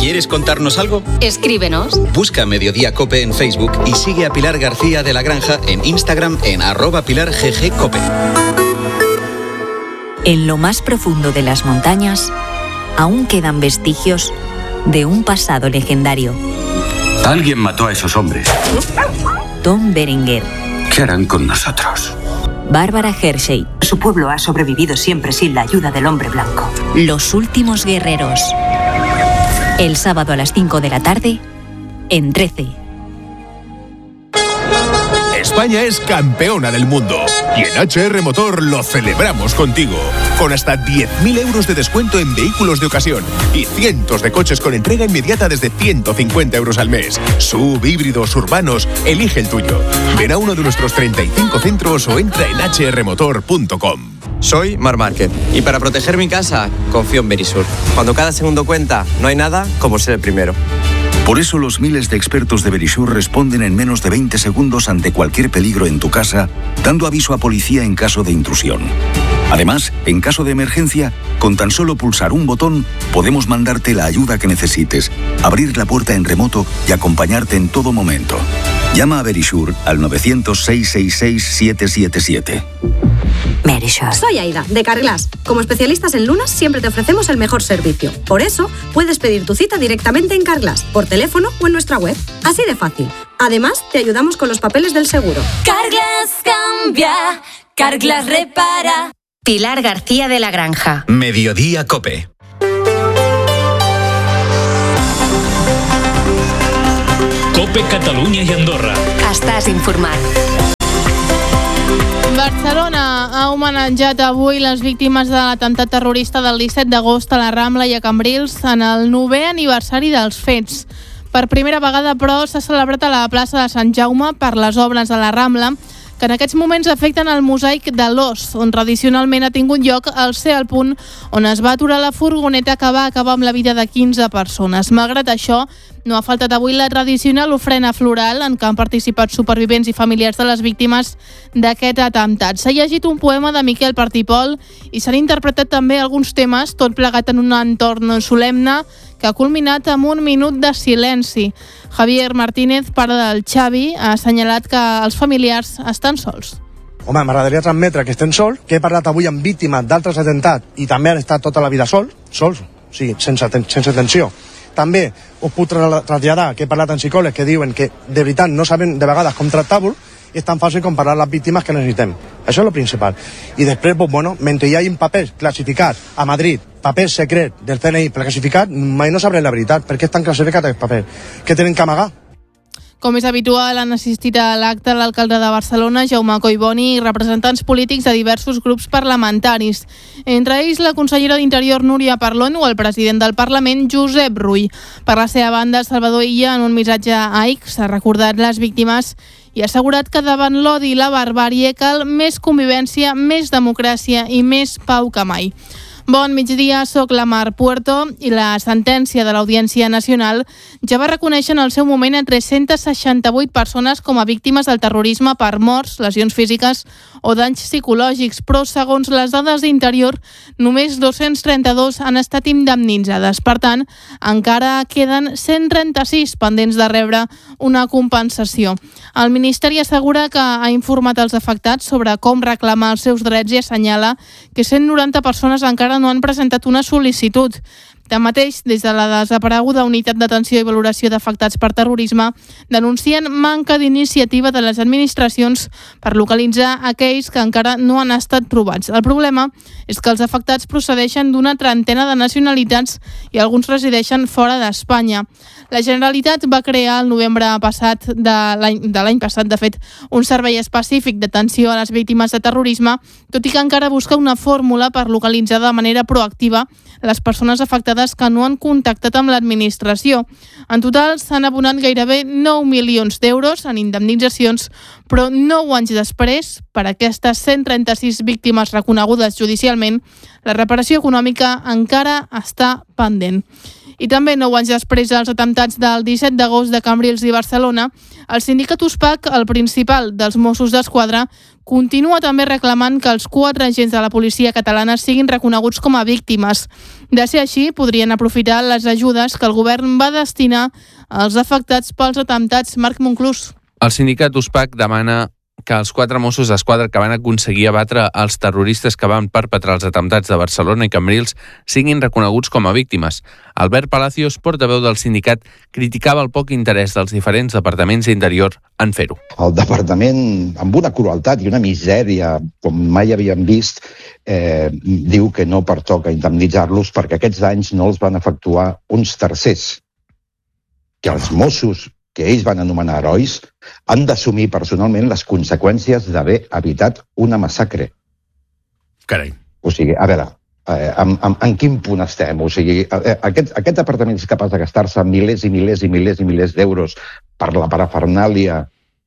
¿Quieres contarnos algo? Escríbenos. Busca Mediodía Cope en Facebook y sigue a Pilar García de la Granja en Instagram en @PilarGGCope. En lo más profundo de las montañas, aún quedan vestigios de un pasado legendario. Alguien mató a esos hombres. Tom Berenger. ¿Qué harán con nosotros? Bárbara Hershey. Su pueblo ha sobrevivido siempre sin la ayuda del hombre blanco. Los últimos guerreros. El sábado a las 5 de la tarde, en 13. España es campeona del mundo y en HR Motor lo celebramos contigo. Con hasta 10.000 euros de descuento en vehículos de ocasión y cientos de coches con entrega inmediata desde 150 euros al mes. SUV, híbridos, urbanos, elige el tuyo. Ven a uno de nuestros 35 centros o entra en hrmotor.com. Soy Mar Márquez y para proteger mi casa confío en Verisur. Cuando cada segundo cuenta, no hay nada como ser el primero. Por eso los miles de expertos de Verisur responden en menos de 20 segundos ante cualquier peligro en tu casa, dando aviso a policía en caso de intrusión. Además, en caso de emergencia, con tan solo pulsar un botón, podemos mandarte la ayuda que necesites, abrir la puerta en remoto y acompañarte en todo momento. Llama a Verisur al 900-666-777. Verisur. Soy Aida, de Carglass. Como especialistas en lunas, siempre te ofrecemos el mejor servicio. Por eso, puedes pedir tu cita directamente en Carglass, por teléfono o en nuestra web. Así de fácil. Además, te ayudamos con los papeles del seguro. Carglass cambia, Carglass repara. Pilar García de la Granja. Mediodía Cope. Cope Catalunya i Andorra. Estàs informat. Barcelona ha homenatjat avui les víctimes de l'atemptat terrorista del 17 d'agost a la Rambla i a Cambrils en el 9è aniversari dels fets. Per primera vegada, però, s'ha celebrat a la plaça de Sant Jaume per les obres a la Rambla, que en aquests moments afecten el mosaic de l'Os, on tradicionalment ha tingut lloc el ser el punt on es va aturar la furgoneta que va acabar amb la vida de 15 persones. Malgrat això, no ha faltat avui la tradicional ofrena floral en què han participat supervivents i familiars de les víctimes d'aquest atemptat. S'ha llegit un poema de Miquel Partipol i s'han interpretat també alguns temes, tot plegat en un entorn solemne que ha culminat amb un minut de silenci. Javier Martínez, pare del Xavi, ha assenyalat que els familiars estan sols. Home, m'agradaria transmetre que estem sols, que he parlat avui amb víctimes d'altres atemptats i també han estat tota la vida sols, sí, sense tensió. També us puc traslladar que he parlat amb psicòlegs que diuen que de veritat no saben de vegades com tractar-vos i és tan fàcil com parlar les víctimes que necessitem. Això és el principal. I després, mentre hi hagi papers classificats a Madrid, papers secrets del CNI classificats, mai no sabré la veritat. Per què estan classificats aquests papers? Què tenen que amagar? Com és habitual, han assistit a l'acte l'alcalde de Barcelona, Jaume Collboni, i representants polítics de diversos grups parlamentaris. Entre ells, la consellera d'Interior, Núria Parlon, o el president del Parlament, Josep Rull. Per la seva banda, Salvador Illa, en un missatge a X, ha recordat les víctimes i ha assegurat que davant l'odi i la barbàrie cal més convivència, més democràcia i més pau que mai. Bon migdia, soc la Mar Puerto i la sentència de l'Audiència Nacional ja va reconèixer en el seu moment a 368 persones com a víctimes del terrorisme per morts, lesions físiques o danys psicològics, però segons les dades d'Interior, només 232 han estat indemnitzades. Per tant, encara queden 136 pendents de rebre una compensació. El Ministeri assegura que ha informat els afectats sobre com reclamar els seus drets i assenyala que 190 persones encara no han presentat una sol·licitud. Tanmateix, des de la desapareguda Unitat d'Atenció i Valoració d'Afectats per Terrorisme, denuncien manca d'iniciativa de les administracions per localitzar aquells que encara no han estat trobats. El problema és que els afectats procedeixen d'una trentena de nacionalitats i alguns resideixen fora d'Espanya. La Generalitat va crear el novembre passat de l'any passat, de fet, un servei específic d'atenció a les víctimes de terrorisme, tot i que encara busca una fórmula per localitzar de manera proactiva les persones afectades que no han contactat amb l'administració. En total s'han abonat gairebé 9 milions d'euros en indemnitzacions, però 9 anys després, per aquestes 136 víctimes reconegudes judicialment, la reparació econòmica encara està pendent. I també 9 anys després dels atemptats del 17 d'agost de Cambrils i Barcelona, el sindicat USPAC, el principal dels Mossos d'Esquadra, continua també reclamant que els 4 agents de la policia catalana siguin reconeguts com a víctimes. De ser així, podrien aprofitar les ajudes que el govern va destinar als afectats pels atemptats. Marc Monclús. El sindicat USPAC demana que els 4 Mossos d'Esquadra que van aconseguir abatre els terroristes que van perpetrar els atemptats de Barcelona i Cambrils siguin reconeguts com a víctimes. Albert Palacios, portaveu del sindicat, criticava el poc interès dels diferents departaments d'Interior en fer-ho. El departament, amb una crueltat i una misèria com mai havíem vist, diu que no pertoca indemnitzar-los perquè aquests danys no els van efectuar uns tercers. Que els Mossos, que ells van anomenar herois, han d'assumir personalment les conseqüències d'haver evitat una massacre. Carai. O sigui, a veure, en quin punt estem? O sigui, aquest departament és capaç de gastar-se milers i milers i milers i milers d'euros per la parafernàlia,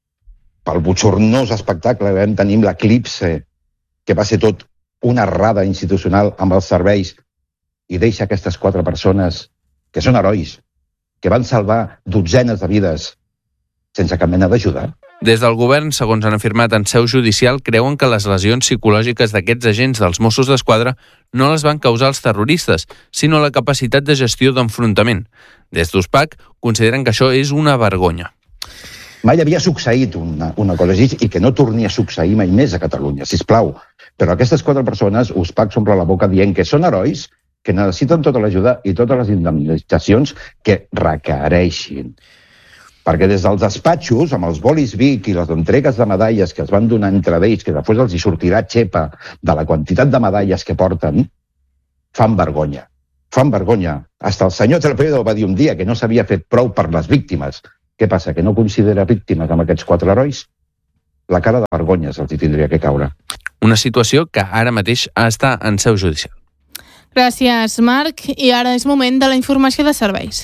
pel bochornós espectacle que vam tenir amb l'eclipse, que va ser tot una errada institucional amb els serveis, i deixa aquestes 4 persones, que són herois, que van salvar dotzenes de vides sense cap mena d'ajuda. Des del govern, segons han afirmat en seu judicial, creuen que les lesions psicològiques d'aquests agents dels Mossos d'Esquadra no les van causar els terroristes, sinó la capacitat de gestió d'enfrontament. Des d'USPAC consideren que això és una vergonya. Mai havia succeït una cosa així i que no torni a succeir mai més a Catalunya, sisplau. Però aquestes 4 persones, USPAC s'omple la boca dient que són herois, que necessiten tota l'ajuda i totes les indemnitzacions que requereixin. Perquè des dels despatxos, amb els bolis Vic i les entregues de medalles que es van donar entre ells, que després els hi sortirà xepa de la quantitat de medalles que porten, fan vergonya. Fan vergonya. Hasta el senyor Trapero va dir un dia que no s'havia fet prou per les víctimes. Què passa, que no considera víctimes amb aquests 4 herois? La cara de vergonya se'ls tindria que caure. Una situació que ara mateix està en seu judicial. Gràcies, Marc. I ara és moment de la informació de serveis.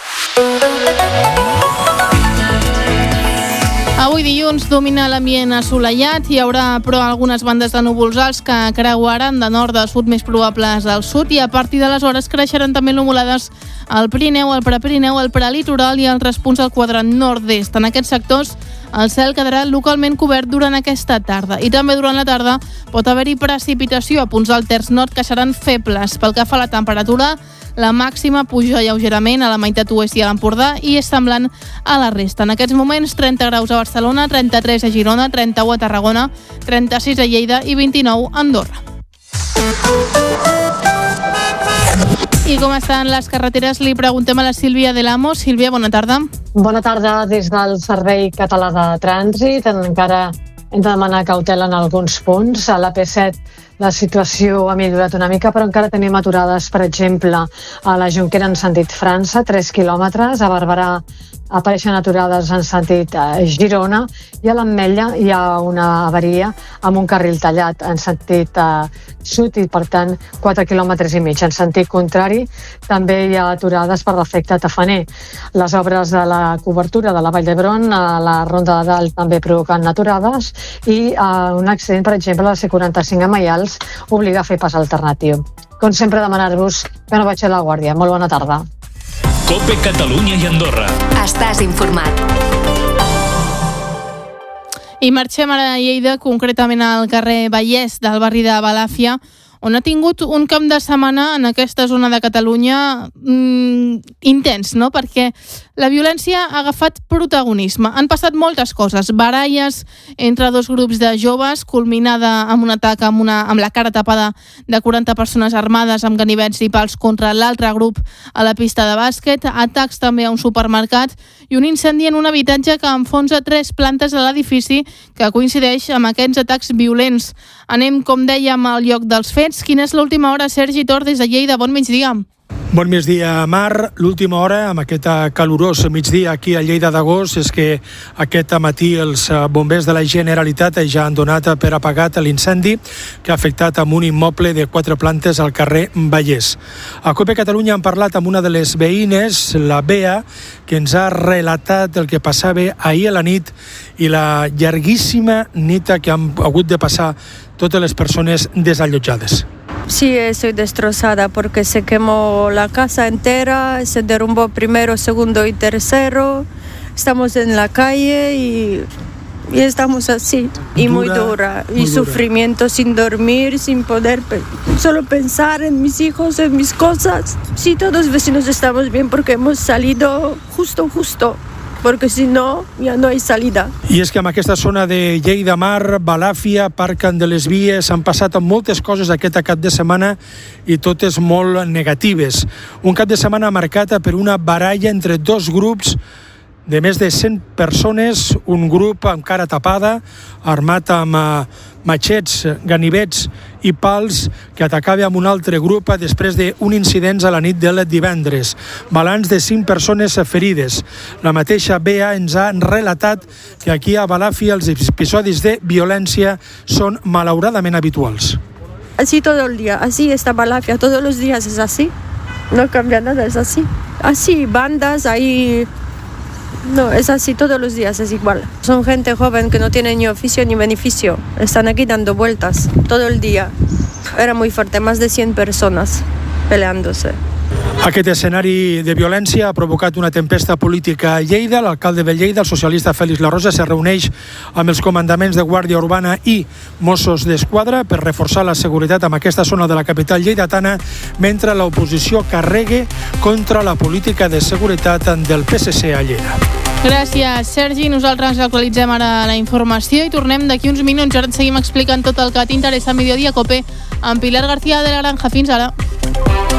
Avui dilluns domina l'ambient assolellat. Hi haurà, però, algunes bandes de núvols alts que creuaran de nord a sud, més probables al sud, i a partir d'aleshores creixeran també nuvolades al Pirineu, al Prepirineu, al prelitoral i als respunts del quadrant nord-est. En aquests sectors, el cel quedarà localment cobert durant aquesta tarda. I també durant la tarda pot haver-hi precipitació a punts del terç nord que seran febles. Pel que fa a la temperatura, la màxima puja lleugerament a la meitat oest i a l'Empordà i és semblant a la resta. En aquests moments, 30 graus a Barcelona, 33 a Girona, 31 a Tarragona, 36 a Lleida i 29 a Andorra. I com estan les carreteres? Li preguntem a la Sílvia de l'Amo. Sílvia, bona tarda. Bona tarda. Des del Servei Català de Trànsit encara hem de demanar cautela en alguns punts. A l'AP7 la situació ha millorat una mica, però encara tenim aturades, per exemple, a la Jonquera en sentit França, 3 quilòmetres, a Barberà apareixen aturades en sentit Girona, i a l'Ametlla hi ha una avaria amb un carril tallat en sentit sud i, per tant, 4 quilòmetres i mig. En sentit contrari, també hi ha aturades per l'efecte tafaner. Les obres de la cobertura de la Vall d'Hebron a la Ronda de Dalt també provoquen aturades i un accident, per exemple, a la C45 a Maials obliga a fer pas alternatiu. Com sempre, demanar-vos que no baixeu la guàrdia. Molt bona tarda. COPE Catalunya i Andorra. Estàs informat. I marxem ara a Lleida, concretament al carrer Vallès del barri de Balàfia, on ha tingut un cap de setmana en aquesta zona de Catalunya intens, no? Perquè la violència ha agafat protagonisme. Han passat moltes coses. Baralles entre 2 grups de joves, culminada amb un atac amb la cara tapada de 40 persones armades amb ganivets i pals contra l'altre grup a la pista de bàsquet, atacs també a un supermercat i un incendi en un habitatge que enfonsa 3 plantes de l'edifici, que coincideix amb aquests atacs violents. Anem, com dèiem, al lloc dels fets. Quina és l'última hora? Sergi Tor, des de Lleida. Bon migdia. Bon migdia, Mar. L'última hora, amb aquest calorós migdia aquí a Lleida d'Agost, és que aquest matí els bombers de la Generalitat ja han donat per apagat l'incendi que ha afectat amb un immoble de 4 plantes al carrer Vallès. A COPE Catalunya han parlat amb una de les veïnes, la Bea, que ens ha relatat el que passava ahir a la nit i la llarguíssima nit que han hagut de passar totes les persones desallotjades. Sí, estoy destrozada porque se quemó la casa entera, se derrumbó primero, segundo y tercero. Estamos en la calle y estamos así, y muy dura, y sufrimiento, sin dormir, sin poder solo pensar en mis hijos, en mis cosas. Sí, todos los vecinos estamos bien porque hemos salido justo, porque si no, ja no hi salida. I és que en aquesta zona de Lleida Mar, Balàfia, Parc de les Vies, han passat moltes coses aquest cap de setmana i totes molt negatives. Un cap de setmana marcat per una baralla entre dos grups de més de 100 persones, un grup amb cara tapada, armat amb matxets, ganivets i pals, que atacava amb un altre grup després d'un incident a la nit del divendres. Balanç de 5 persones ferides. La mateixa BEA ens ha relatat que aquí a Balàfia els episodis de violència són malauradament habituals. Así todo el día, así está Balàfia, todos los días es así. No cambia nada, es así. Así, bandas, ahí... No, es así, todos los días es igual. Son gente joven que no tiene ni oficio ni beneficio. Están aquí dando vueltas todo el día. Era muy fuerte, más de 100 personas peleándose. Aquest escenari de violència ha provocat una tempesta política a Lleida. L'alcalde de Lleida, el socialista Félix La Rosa, se reuneix amb els comandaments de Guàrdia Urbana i Mossos d'Esquadra per reforçar la seguretat en aquesta zona de la capital lleidatana, mentre l'oposició carregue contra la política de seguretat del PSC a Lleida. Gràcies, Sergi. Nosaltres actualitzem ara la informació i tornem d'aquí uns minuts. Ara et seguim explicant tot el que t'interessa a Mediodía Cope amb Pilar García de la Granja. Fins ara.